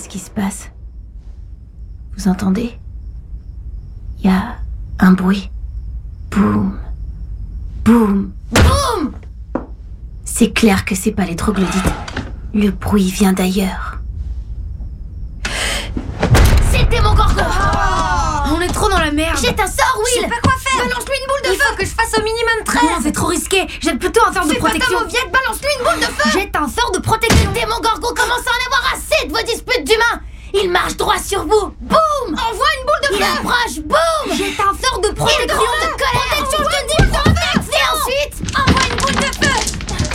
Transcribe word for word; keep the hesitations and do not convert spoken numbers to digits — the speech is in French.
Qu'est-ce qui se passe? Vous entendez? Il y a un bruit. Boum. Boum. Boum. C'est clair que c'est pas les troglodytes. Le bruit vient d'ailleurs. C'était mon gorgon. Oh, on est trop dans la merde. Jette un sort, Will. Je sais pas quoi faire. Balance-lui une boule de Il feu. faut que je fasse au minimum treize. Non, c'est trop risqué. Jette plutôt un sort de Fais pas ta protection. mauviette, balance-lui une boule de feu. Jette un sort de protection. Le démon gorgon commence à en avoir assez de vos disputes d'humains. Il marche droit sur vous. Boum. Envoie une boule de Il feu. approche. Boum. Jette un sort de protection. Il gronde de colère.